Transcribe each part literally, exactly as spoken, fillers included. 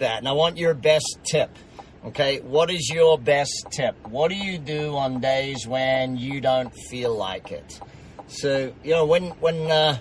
that, and I want your best tip. Okay, what is your best tip? What do you do on days when you don't feel like it? So, you know, when when uh,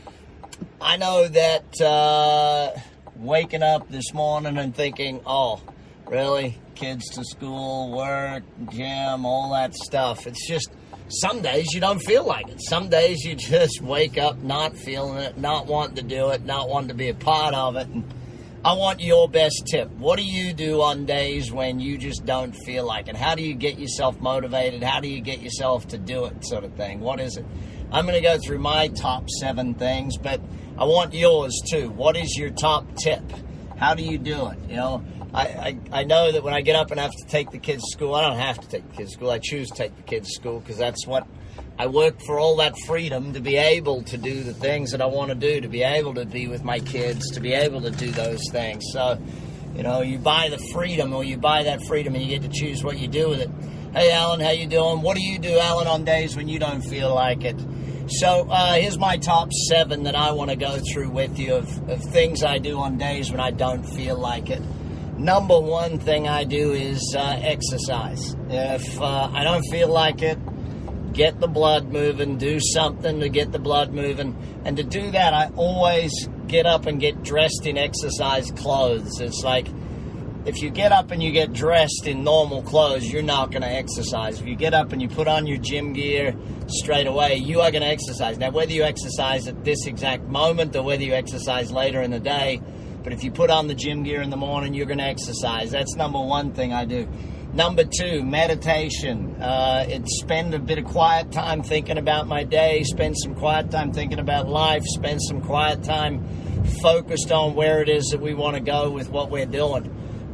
I know that uh, waking up this morning and thinking, oh, really? Kids to school, work, gym, all that stuff. It's just, some days you don't feel like it. Some days you just wake up not feeling it, not wanting to do it, not wanting to be a part of it. And I want your best tip. What do you do on days when you just don't feel like it? How do you get yourself motivated? How do you get yourself to do it, sort of thing? What is it? I'm going to go through my top seven things, but I want yours too. What is your top tip? How do you do it? You know, I, I, I know that when I get up and have to take the kids to school, I don't have to take the kids to school. I choose to take the kids to school because that's what I work for, all that freedom to be able to do the things that I want to do, to be able to be with my kids, to be able to do those things. So, you know, you buy the freedom, or you buy that freedom and you get to choose what you do with it. Hey, Alan, how you doing? What do you do, Alan, on days when you don't feel like it? So uh, here's my top seven that I want to go through with you of, of things I do on days when I don't feel like it. Number one thing I do is uh, exercise. If uh, I don't feel like it, get the blood moving, do something to get the blood moving. And to do that, I always get up and get dressed in exercise clothes. It's like, if you get up and you get dressed in normal clothes, you're not going to exercise. If you get up and you put on your gym gear straight away, you are going to exercise. Now, whether you exercise at this exact moment or whether you exercise later in the day, but if you put on the gym gear in the morning, you're going to exercise. That's number one thing I do. Number two, meditation. Uh, it's spend a bit of quiet time thinking about my day, spend some quiet time thinking about life, spend some quiet time focused on where it is that we want to go with what we're doing.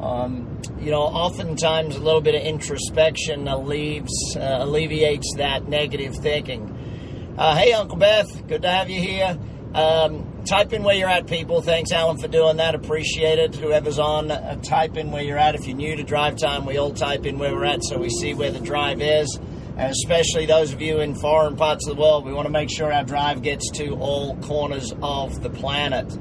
Um, you know, oftentimes a little bit of introspection alleviates, uh, alleviates that negative thinking. Uh, hey, Uncle Beth, good to have you here. Um, type in where you're at, people. Thanks, Alan, for doing that. Appreciate it. Whoever's on, uh, type in where you're at. If you're new to Drive Time, we all type in where we're at so we see where the drive is. And especially those of you in foreign parts of the world, we want to make sure our drive gets to all corners of the planet.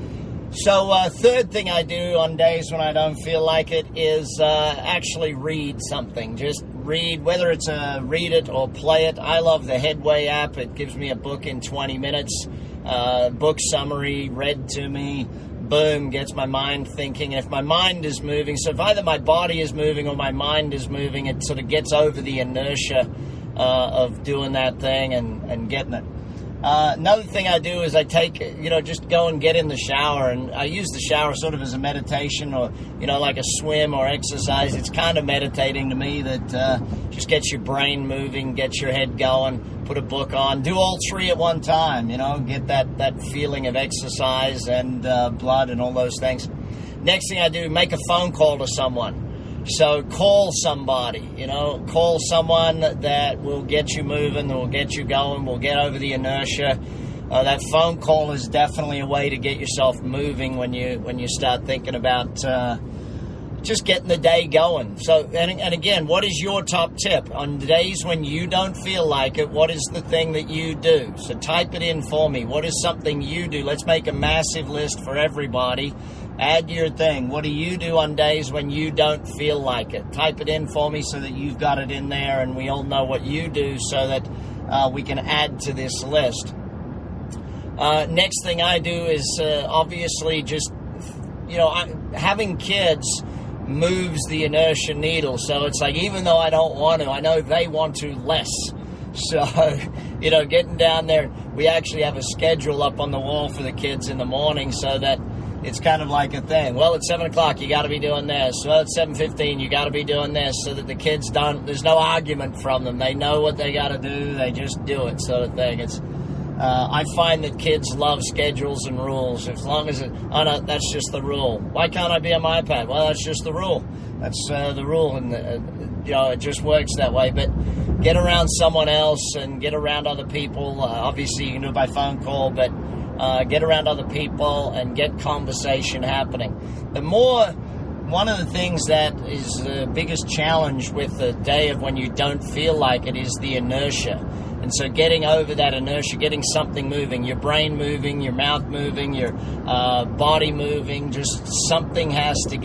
So, uh, third thing I do on days when I don't feel like it is uh, actually read something. Just read, whether it's a read it or play it. I love the Headway app. It gives me a book in twenty minutes. Uh, book summary read to me, boom, gets my mind thinking. And if my mind is moving, so if either my body is moving or my mind is moving, it sort of gets over the inertia uh, of doing that thing and, and getting it. Uh, another thing I do is I take, you know, just go and get in the shower, and I use the shower sort of as a meditation, or, you know, like a swim or exercise. It's kind of meditating to me, that uh, just gets your brain moving, gets your head going, put a book on, do all three at one time, you know, get that, that feeling of exercise and uh, blood and all those things. Next thing I do, make a phone call to someone. So call somebody, you know, call someone that will get you moving, that will get you going, will get over the inertia. Uh, that phone call is definitely a way to get yourself moving when you when you start thinking about uh, just getting the day going. So, and, and again, what is your top tip? On days when you don't feel like it, what is the thing that you do? So type it in for me. What is something you do? Let's make a massive list for everybody. Add your thing. What do you do on days when you don't feel like it? Type it in for me so that you've got it in there and we all know what you do, so that uh, we can add to this list. Uh, next thing I do is uh, obviously just, you know, I, having kids moves the inertia needle. So it's like, even though I don't want to, I know they want to less. So, you know, getting down there, we actually have a schedule up on the wall for the kids in the morning, so that it's kind of like a thing. Well, at seven o'clock, you got to be doing this. Well, at seven fifteen, you got to be doing this, so that the kids don't, there's no argument from them. They know what they got to do. They just do it, sort of thing. It's, uh, I find that kids love schedules and rules. As long as it, oh no, that's just the rule. Why can't I be on my iPad? Well, that's just the rule. That's uh, the rule, and uh, you know, it just works that way. But get around someone else and get around other people. Uh, obviously, you can do it by phone call, but Uh, get around other people and get conversation happening. The more, one of the things that is the biggest challenge with the day of when you don't feel like it is the inertia. And so getting over that inertia, getting something moving, your brain moving, your mouth moving, your uh, body moving, just something has to get